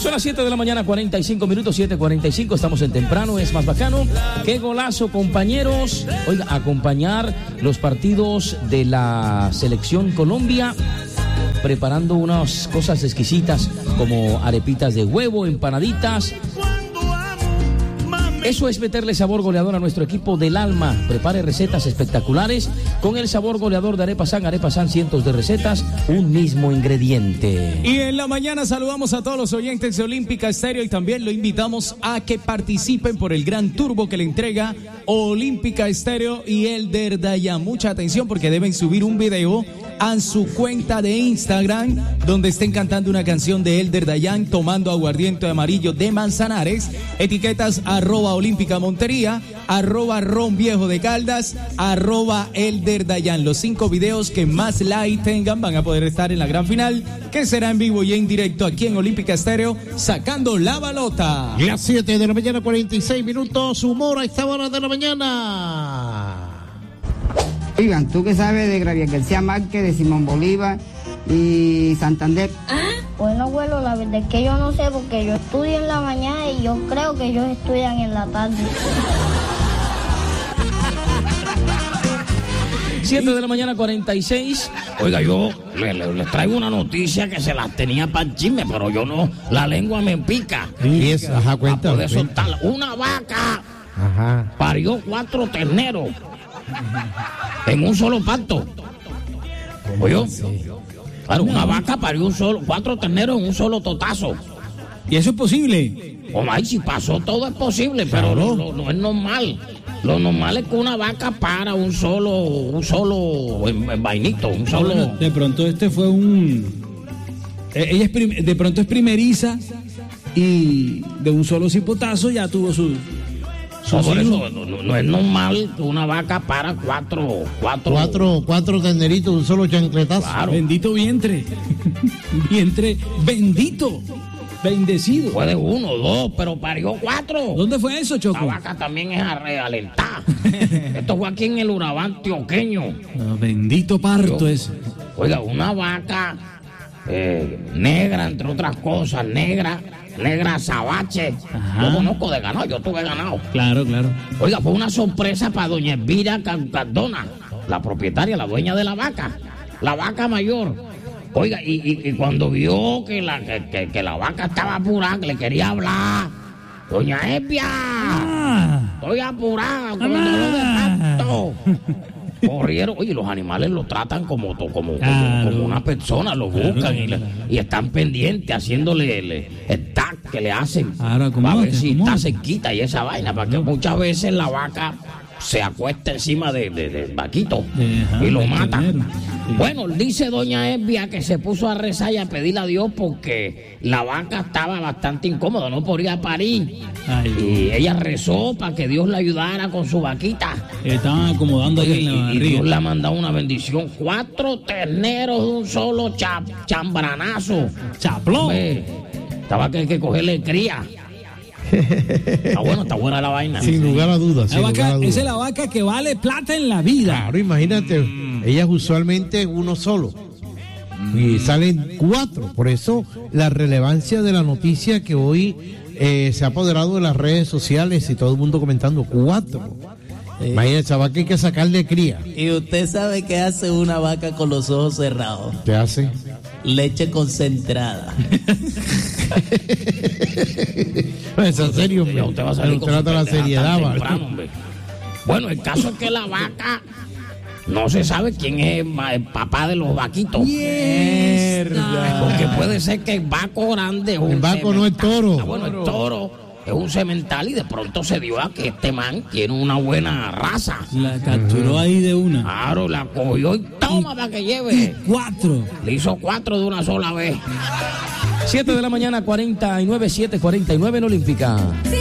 Son las 7 de la mañana, 45 minutos, 7:45, estamos en temprano, es más bacano. Qué golazo, compañeros. Oiga, acompañar los partidos de la selección Colombia, preparando unas cosas exquisitas como arepitas de huevo, empanaditas. Eso es meterle sabor goleador a nuestro equipo del alma. Prepare recetas espectaculares con el sabor goleador de Arepa San, cientos de recetas, un mismo ingrediente. Y en la mañana saludamos a todos los oyentes de Olímpica Estéreo y también lo invitamos a que participen por el gran turbo que le entrega Olímpica Estéreo y Elder Dayan. Mucha atención porque deben subir un video a su cuenta de Instagram donde estén cantando una canción de Elder Dayan tomando aguardiente amarillo de Manzanares, etiquetas @Olímpica Montería, @Ron Viejo de Caldas, @Elder Dayan. Los 5 videos que más like tengan van a poder estar en la gran final, que será en vivo y en directo aquí en Olímpica Estéreo, sacando la balota. Las 7 de la mañana, 46 minutos, humor a esta hora de la mañana. Oigan, ¿tú qué sabes de Gabriel García Márquez, de Simón Bolívar y Santander? Bueno, abuelo, la verdad es que yo no sé porque yo estudio en la mañana y yo creo que ellos estudian en la tarde. 7 de la mañana, 46. Oiga, yo les traigo una noticia que se las tenía para el chisme, pero yo no, la lengua me pica. Y es, ajá, cuenta. Por eso tal, una vaca parió 4 terneros en un solo parto. ¿Oyó? Claro, una vaca parió 4 terneros en un solo totazo. ¿Y eso es posible? Ay, si pasó todo es posible, pero no es normal. Lo normal es que una vaca para un solo vainito, un solo. Bueno, de pronto este fue ella de pronto es primeriza y de un solo cipotazo ya tuvo su. Por eso no es normal que una vaca para cuatro terneritos, un solo chancletazo. Claro. Bendito vientre. Vientre bendito. Bendecido. Puede 1, 2, pero parió 4. ¿Dónde fue eso, Choco? La vaca también es alentada. Esto fue aquí en el Urabá antioqueño. Bendito parto ese. Oiga, una vaca negra, entre otras cosas, negra azabache. Yo conozco de ganado, yo tuve ganado. Claro. Oiga, fue una sorpresa para doña Elvira Cardona, la propietaria, la dueña de la vaca mayor. Oiga, y cuando vio que la vaca estaba apurada, que le quería hablar, doña Elvia, estoy apurada, con el dolor de parto. Corrieron, oye, los animales lo tratan como una persona, lo buscan y están pendientes, haciéndole el tag que le hacen para ver si está cerquita y esa vaina, porque muchas veces la vaca se acuesta encima del vaquito y lo mata. Bueno, dice doña Elvia que se puso a rezar y a pedirle a Dios porque la vaca estaba bastante incómoda, no podía parir. Y ella rezó para que Dios la ayudara con su vaquita. Estaban acomodando ahí en la barriga. Y Dios le ha mandado una bendición. 4 terneros de un solo chambranazo. ¡Chaplón! Estaba que hay que cogerle cría. Está buena la vaina. Sin lugar a dudas. Esa es la vaca que vale plata en la vida. Claro, imagínate, ellas usualmente uno solo. Y salen 4. Por eso la relevancia de la noticia que hoy se ha apoderado de las redes sociales y todo el mundo comentando 4. Imagínate, esa vaca hay que sacarle cría. ¿Y usted sabe qué hace una vaca con los ojos cerrados? ¿Qué hace? Leche concentrada. Es en serio, ya usted va a salir con la seriedad, Bueno, el caso es que la vaca no se sabe quién es el papá de los vaquitos. ¡Mierda! Porque puede ser que el vaco grande es un el vaco no es toro. Bueno, el toro es un semental y de pronto se dio a que este man tiene una buena raza. La capturó ahí de una. Claro, la cogió y toma para que lleve. 4. Le hizo 4 de una sola vez. 7 de la mañana, 49, 7:49 en Olímpica.